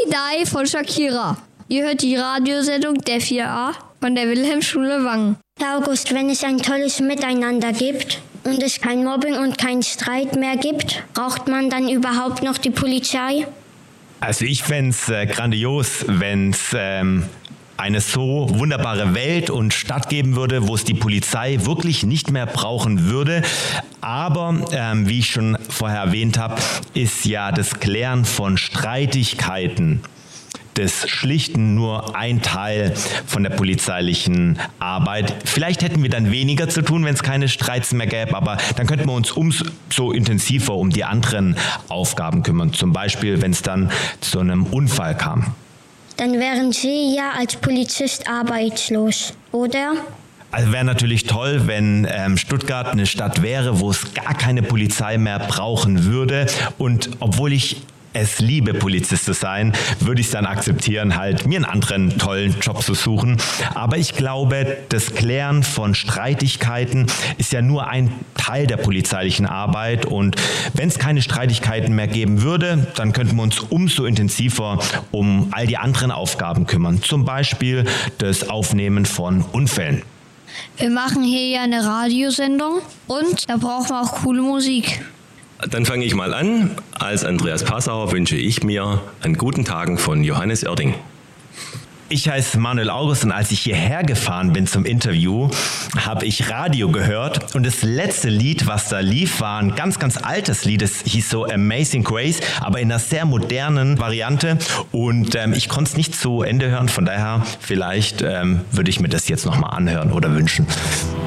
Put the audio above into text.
Die von Shakira. Ihr hört die Radiosendung der 4a von der Wilhelmschule Wangen. Herr August, wenn es ein tolles Miteinander gibt und es kein Mobbing und keinen Streit mehr gibt, braucht man dann überhaupt noch die Polizei? Also ich fände es grandios, wenn es eine so wunderbare Welt und Stadt geben würde, wo es die Polizei wirklich nicht mehr brauchen würde. Aber wie ich schon vorher erwähnt habe, ist ja das Klären von Streitigkeiten, das Schlichten nur ein Teil von der polizeilichen Arbeit. Vielleicht hätten wir dann weniger zu tun, wenn es keine Streits mehr gäbe, aber dann könnten wir uns umso intensiver um die anderen Aufgaben kümmern. Zum Beispiel, wenn es dann zu einem Unfall kam. Dann wären Sie ja als Polizist arbeitslos, oder? Also wäre natürlich toll, wenn Stuttgart eine Stadt wäre, wo es gar keine Polizei mehr brauchen würde. Und obwohl ich es liebe, Polizist zu sein, würde ich es dann akzeptieren, halt mir einen anderen tollen Job zu suchen. Aber ich glaube, das Klären von Streitigkeiten ist ja nur ein Teil der polizeilichen Arbeit. Und wenn es keine Streitigkeiten mehr geben würde, dann könnten wir uns umso intensiver um all die anderen Aufgaben kümmern. Zum Beispiel das Aufnehmen von Unfällen. Wir machen hier ja eine Radiosendung und da brauchen wir auch coole Musik. Dann fange ich mal an. Als Andreas Passauer wünsche ich mir einen guten Tagen von Johannes Oerding. Ich heiße Manuel August und als ich hierher gefahren bin zum Interview, habe ich Radio gehört und das letzte Lied, was da lief, war ein ganz, ganz altes Lied. Es hieß so Amazing Grace, aber in einer sehr modernen Variante und ich konnte es nicht zu Ende hören. Von daher vielleicht würde ich mir das jetzt nochmal anhören oder wünschen.